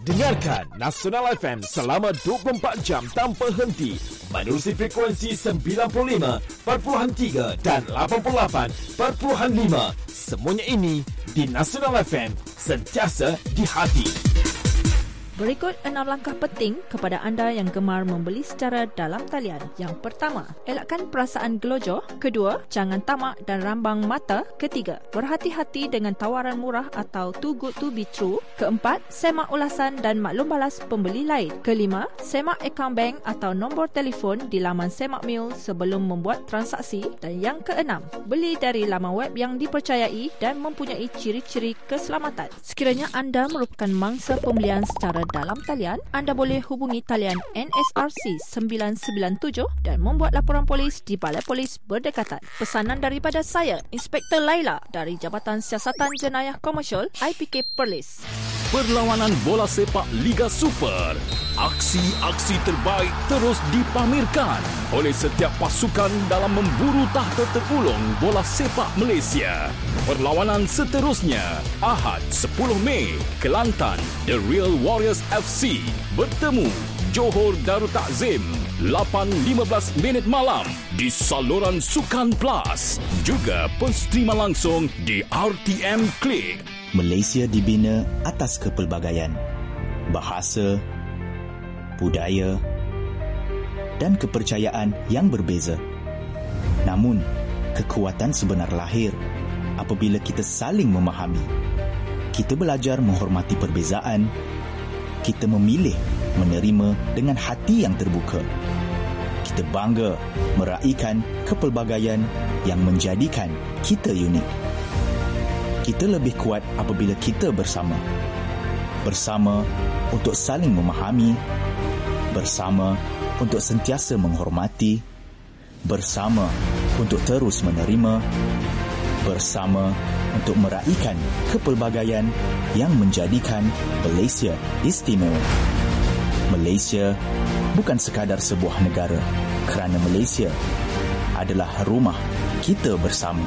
Dengarkan Nasional FM selama 24 jam tanpa henti menerusi frekuensi 95.3 dan 88.5. Semuanya ini di Nasional FM, sentiasa di hati. Berikut 6 langkah penting kepada anda yang gemar membeli secara dalam talian. Yang pertama, elakkan perasaan gelojoh. Kedua, jangan tamak dan rambang mata. Ketiga, berhati-hati dengan tawaran murah atau too good to be true. Keempat, semak ulasan dan maklum balas pembeli lain. Kelima, semak akaun bank atau nombor telefon di laman Semak Mil sebelum membuat transaksi. Dan yang keenam, beli dari laman web yang dipercayai dan mempunyai ciri-ciri keselamatan. Sekiranya anda merupakan mangsa pembelian secara dalam talian, anda boleh hubungi talian NSRC 997 dan membuat laporan polis di Balai Polis berdekatan. Pesanan daripada saya, Inspektor Laila dari Jabatan Siasatan Jenayah Komersial IPK Perlis. Perlawanan bola sepak Liga Super. Aksi-aksi terbaik terus dipamerkan oleh setiap pasukan dalam memburu tahta terulung bola sepak Malaysia. Perlawanan seterusnya, Ahad 10 Mei, Kelantan, The Real Warriors FC bertemu Johor Darul Takzim 8.15 minit malam di saluran Sukan Plus. Juga penstrima langsung di RTM Klik. Malaysia dibina atas kepelbagaian, bahasa, budaya dan kepercayaan yang berbeza. Namun, kekuatan sebenar lahir apabila kita saling memahami. Kita belajar menghormati perbezaan. Kita memilih menerima dengan hati yang terbuka. Kita bangga meraihkan kepelbagaian yang menjadikan kita unik. Kita lebih kuat apabila kita bersama. Bersama untuk saling memahami. Bersama untuk sentiasa menghormati. Bersama untuk terus menerima. Bersama untuk meraihkan kepelbagaian yang menjadikan Malaysia istimewa. Malaysia bukan sekadar sebuah negara, kerana Malaysia adalah rumah kita bersama.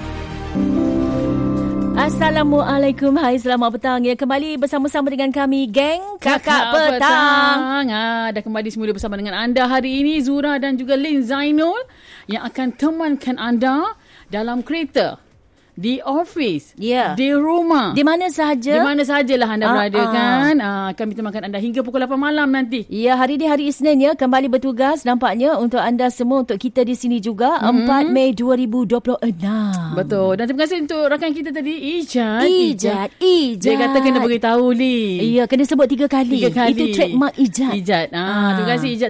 Assalamualaikum. Hai, selamat petang ya. Kembali bersama-sama dengan kami, geng Kakak Petang. Dah kembali semula bersama dengan anda hari ini, Zura dan juga Lin Zainul yang akan temankan anda dalam kereta, di office, di rumah, di mana sahaja. Di mana sahajalah anda berada kan. Kami temankan anda hingga pukul 8 malam nanti. Ya, hari ni hari Isnin ya, kembali bertugas nampaknya untuk anda semua, untuk kita di sini juga. 4 Mei 2026. Betul. Dan terima kasih untuk rakan kita tadi, Ijat. Dia kata kena beritahu, Li. Ya, kena sebut 3 kali. Itu trademark Ijat. Terima kasih Ijat